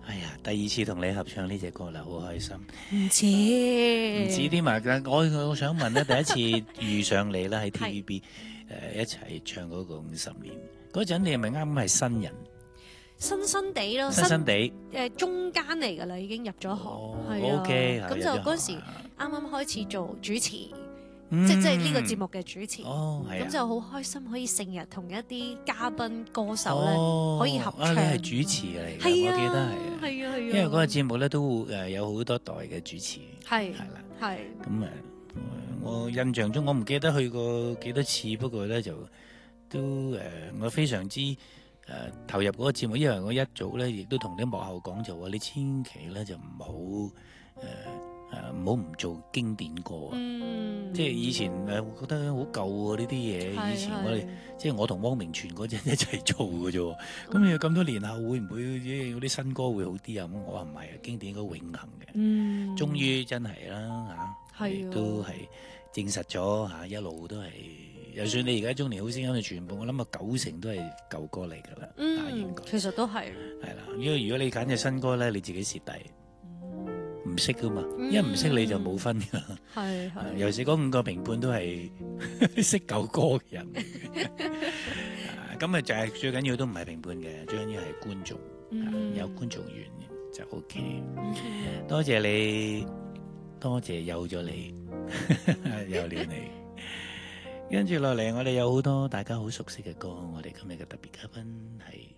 哎呀，第2次同你合唱呢隻歌啦，好開心。 唔似添啊！我想問咧，第一次遇上你啦喺 TVB 一齊唱嗰個50年嗰陣，你係咪啱係新人？ 新新地咯， 新地中間嚟㗎啦，已經入咗行，係啊。 OK， 咁就嗰時啱啱開始做主持，即係呢個節目嘅主持。咁就好開心，可以成日同一啲嘉賓歌手咧可以合唱。 你係主持嚟嘅，我記得係啊，因為嗰個節目咧都有好多代嘅主持，係啦，係咁我印象中我唔記得去過幾多次，不過咧就都我非常之投入嗰個節目，因為我一早咧亦都同啲幕後講就話，你千祈咧就唔好唔好唔做經典歌啊！即係以前覺得好舊呢啲嘢，以前我哋即係我同汪明荃嗰陣一齊做嘅啫。咁你咁多年後會唔會嗰啲新歌會好啲啊？咁我話唔係啊，經典應該永恆嘅。終於真係啦嚇，亦都係證實咗嚇，一路都係。就算你而家中年好聲音，全部我諗90%都係舊歌嚟㗎啦。應該其實都係啦，因為如果你揀隻新歌咧，你自己蝕底。唔識噶嘛，因為唔識你就冇分噶。係尤其是嗰5個評判都係識舊歌嘅人。咁就係最緊要都唔係評判嘅，最緊要係觀眾。有觀眾緣就 OK。多謝你，多謝有咗你，有了你。跟住落嚟，我哋有好多大家好熟悉嘅歌。我哋今日嘅特別嘉賓係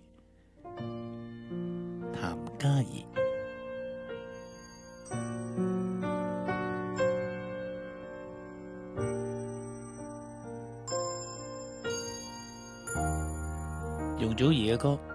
譚嘉儀。容祖兒嘅歌